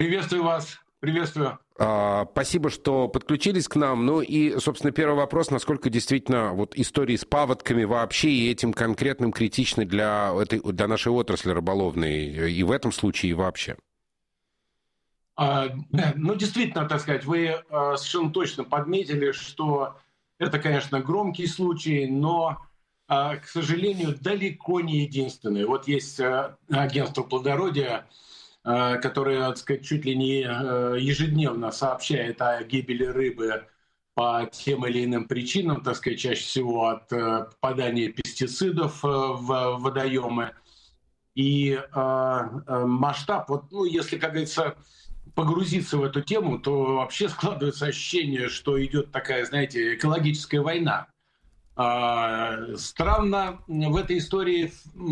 Приветствую вас. Приветствую. Спасибо, что подключились к нам. Ну и, собственно, первый вопрос, насколько действительно вот истории с паводками вообще и этим конкретным критичны для нашей отрасли рыболовной и в этом случае, и вообще? Ну, действительно, так сказать, вы совершенно точно подметили, что это, конечно, громкий случай, но, к сожалению, далеко не единственный. Вот есть агентство плодородия, которое, так сказать, чуть ли не ежедневно сообщает о гибели рыбы по тем или иным причинам, так сказать, чаще всего от попадания пестицидов в водоемы. И масштаб, вот, ну, если, как говорится, погрузиться в эту тему, то вообще складывается ощущение, что идет такая, знаете, экологическая война. Странности в этой истории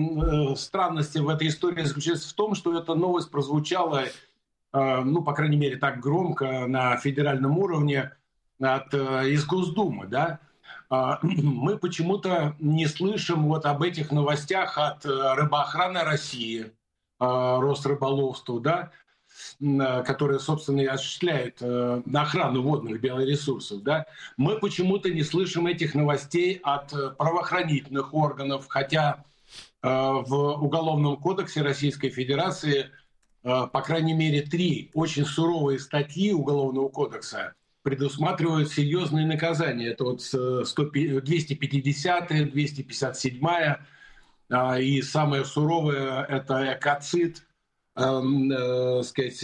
заключается в том, что эта новость прозвучала, ну, по крайней мере, так громко на федеральном уровне из Госдумы, да. Мы почему-то не слышим вот об этих новостях от Рыбоохраны России, Росрыболовства, да, которые, собственно, и осуществляют охрану водных биоресурсов, да, мы почему-то не слышим этих новостей от правоохранительных органов, хотя в Уголовном кодексе Российской Федерации, по крайней мере, 3 очень суровые статьи Уголовного кодекса предусматривают серьезные наказания. Это вот 250-я, 257-я, и самое суровое – это экоцид, сказать,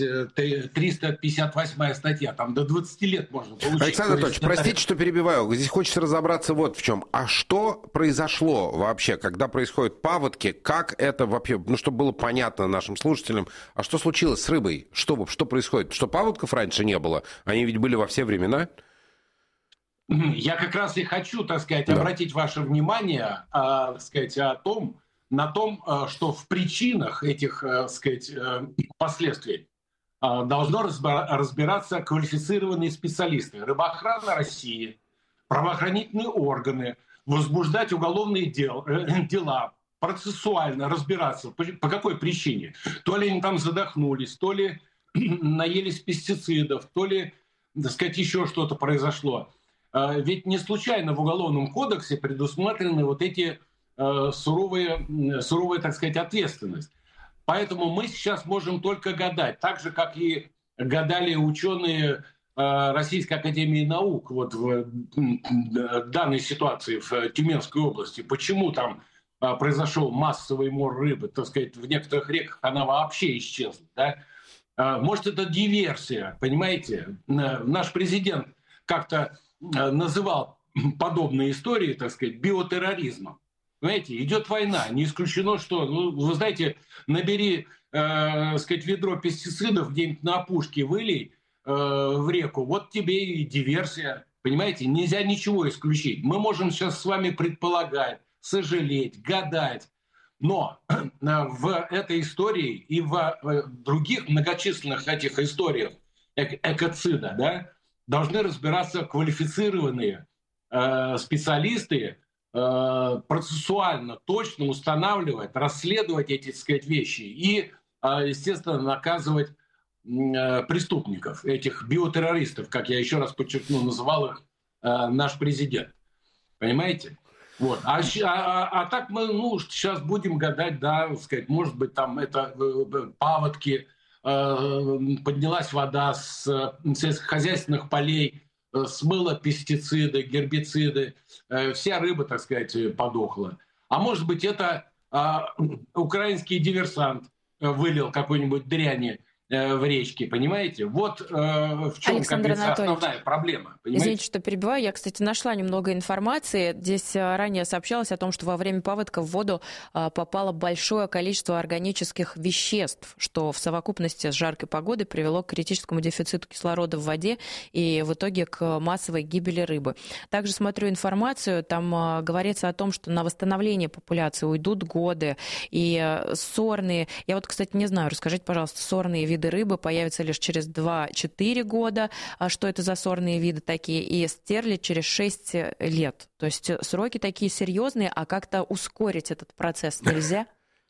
358 статья, там до 20 лет можно получить. Александр Анатольевич, простите, что перебиваю, здесь хочется разобраться вот в чем. А что произошло вообще, когда происходят паводки, как это вообще, ну, чтобы было понятно нашим слушателям, а что случилось с рыбой, что происходит, что паводков раньше не было, они ведь были во все времена? Я как раз и хочу, так сказать, обратить ваше внимание, так сказать, на том, что в причинах этих, так сказать, последствий должно разбираться квалифицированные специалисты. Рыбоохрана России, правоохранительные органы, возбуждать уголовные дела, процессуально разбираться, по какой причине. То ли они там задохнулись, то ли наелись пестицидов, то ли, так сказать, еще что-то произошло. Ведь не случайно в Уголовном кодексе предусмотрены вот эти суровая, так сказать, ответственность. Поэтому мы сейчас можем только гадать, так же, как и гадали ученые Российской академии наук вот в данной ситуации в Тюменской области. Почему там произошел массовый мор рыбы, так сказать, в некоторых реках она вообще исчезла. Да? Может, это диверсия, понимаете? Наш президент как-то называл подобные истории, так сказать, биотерроризмом. Понимаете, идет война, не исключено, что, ну, вы знаете, набери, сказать, ведро пестицидов где-нибудь на опушке, вылей в реку, вот тебе и диверсия. Понимаете, нельзя ничего исключить. Мы можем сейчас с вами предполагать, сожалеть, гадать, но в этой истории и в других многочисленных этих историях экоцида, да, должны разбираться квалифицированные специалисты, процессуально точно устанавливать, расследовать эти, так сказать, вещи и, естественно, наказывать преступников, этих биотеррористов, как я еще раз подчеркну, называл их наш президент. Понимаете? Вот. А так мы, ну, сейчас будем гадать, да, так сказать, может быть, там это паводки, поднялась вода с сельскохозяйственных полей, смыло пестициды, гербициды, вся рыба, так сказать, подохла. А может быть, это украинский диверсант вылил какой-нибудь дряни в речке, понимаете? Вот в чем, как говорится, основная проблема. Понимаете? Извините, что перебиваю. Я, кстати, нашла немного информации. Здесь ранее сообщалось о том, что во время паводка в воду попало большое количество органических веществ, что в совокупности с жаркой погодой привело к критическому дефициту кислорода в воде и в итоге к массовой гибели рыбы. Также смотрю информацию, там говорится о том, что на восстановление популяции уйдут годы, и сорные... Я вот, кстати, не знаю, расскажите, пожалуйста, сорные виды рыбы появятся лишь через 2-4 года. Что это за сорные виды такие? И стерли через 6 лет. То есть сроки такие серьезные, а как-то ускорить этот процесс нельзя?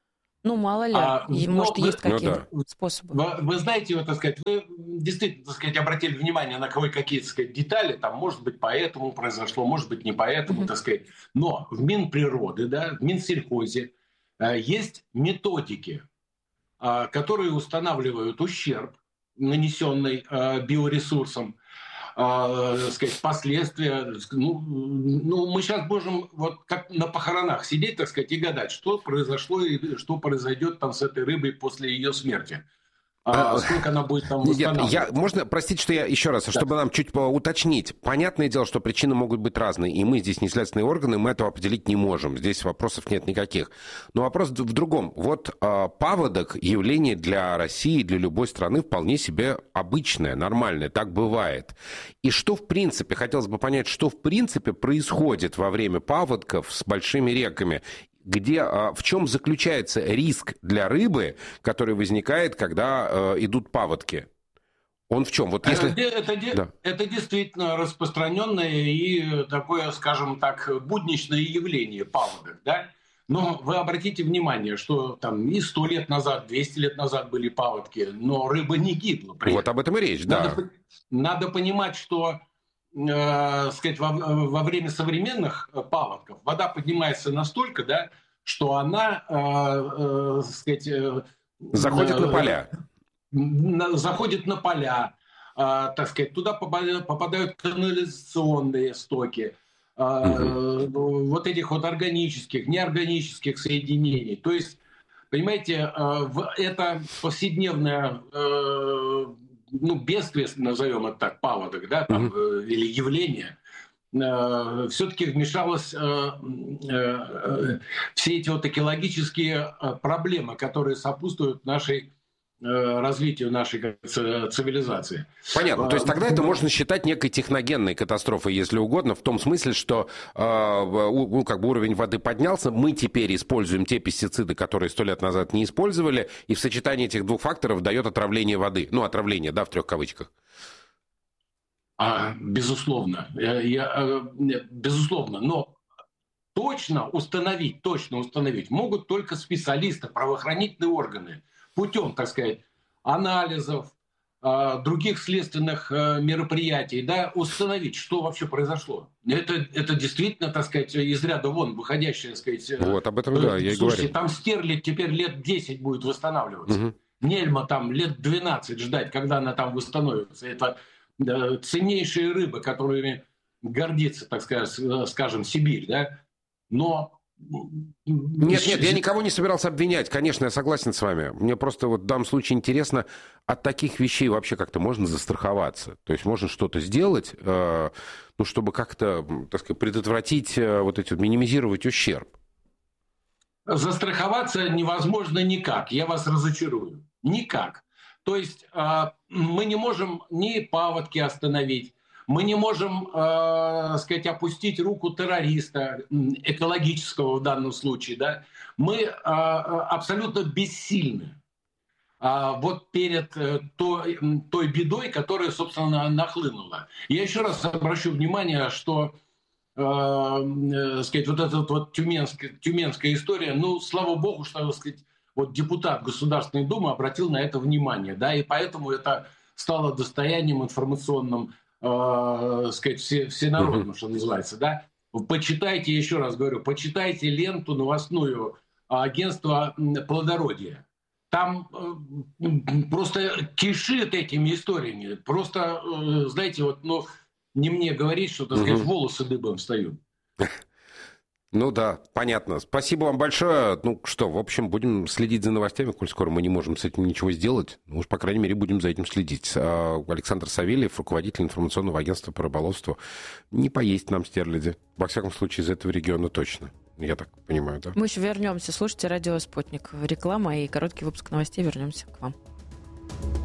Ну, мало ли, может, есть какие-то способы. Вы знаете, вот, так сказать, вы действительно, так сказать, обратили внимание на кое-какие, так сказать, детали, там, может быть, поэтому произошло, может быть, не поэтому, так сказать. Но в Минприроды, да, в Минсельхозе есть методики, которые устанавливают ущерб, нанесенный биоресурсам, сказать, последствия. Ну, мы сейчас можем вот как на похоронах сидеть, так сказать, и гадать, что произошло и что произойдет там с этой рыбой после ее смерти. Сколько она будет там восстанавливаться. Можно, простите, что я еще раз, чтобы нам чуть уточнить. Понятное дело, что причины могут быть разные, и мы здесь не следственные органы, мы этого определить не можем. Здесь вопросов нет никаких. Но вопрос в другом. Вот паводок – явление для России, для любой страны вполне себе обычное, нормальное, так бывает. И что в принципе, хотелось бы понять, что в принципе происходит во время паводков с большими реками, в чем заключается риск для рыбы, который возникает, когда идут паводки? Он в чем? Вот если... это действительно распространенное и такое, скажем так, будничное явление паводок, да? Но вы обратите внимание, что там и 100 лет назад, 200 лет назад были паводки, но рыба не гибла. Вот об этом и речь, да. Надо понимать, что сказать, во время современных паводков вода поднимается настолько, да, что она, сказать, заходит на поля. Заходит на поля, так сказать, туда попадают канализационные стоки, вот этих вот органических, неорганических соединений. То есть, понимаете, это повседневное бедствие, назовем это так, паводок, да, там, или явление, все-таки вмешалось все эти вот экологические проблемы, которые сопутствуют развитию нашей цивилизации. Понятно. То есть тогда это можно считать некой техногенной катастрофой, если угодно, в том смысле, что как бы уровень воды поднялся, мы теперь используем те пестициды, которые 100 лет назад не использовали, и в сочетании этих двух факторов дает отравление воды. Ну, отравление, да, в 3 кавычках. Безусловно. Безусловно. Но точно установить могут только специалисты, правоохранительные органы, путем, так сказать, анализов, других следственных мероприятий, да, установить, что вообще произошло. Это действительно, так сказать, из ряда вон выходящее, так сказать. Вот об этом, да, я и говорю. Слушайте, там стерлядь теперь лет 10 будет восстанавливаться. Нельма там лет 12 ждать, когда она там восстановится. Это ценнейшие рыбы, которыми гордится, так сказать, скажем, Сибирь, да, но... Нет, я никого не собирался обвинять, конечно, я согласен с вами. Мне просто вот в данном случае интересно, от таких вещей вообще как-то можно застраховаться? То есть можно что-то сделать, чтобы как-то, так сказать, предотвратить, минимизировать ущерб? Застраховаться невозможно никак, я вас разочарую. Никак. То есть мы не можем ни паводки остановить, мы не можем, сказать, опустить руку террориста, экологического в данном случае. Да? Мы абсолютно бессильны вот перед той бедой, которая, собственно, нахлынула. Я еще раз обращу внимание, что сказать, вот эта вот тюменская история, слава богу, что, сказать, вот депутат Государственной Думы обратил на это внимание, да, и поэтому это стало достоянием информационным, сказать, всенародным, что называется, да. Почитайте, еще раз говорю, почитайте ленту новостную агентства «Плодородие». Там просто кишит этими историями. Просто, знаете, не мне говорить, что, так сказать, волосы дыбом встают. Ну да, понятно. Спасибо вам большое. В общем, будем следить за новостями, коль скоро мы не можем с этим ничего сделать. Уж, по крайней мере, будем за этим следить. Александр Савельев, руководитель информационного агентства по рыболовству. Не поесть нам стерляди. Во всяком случае, из этого региона точно. Я так понимаю, да? Мы еще вернемся. Слушайте радио «Спутник». Реклама и короткий выпуск новостей. Вернемся к вам.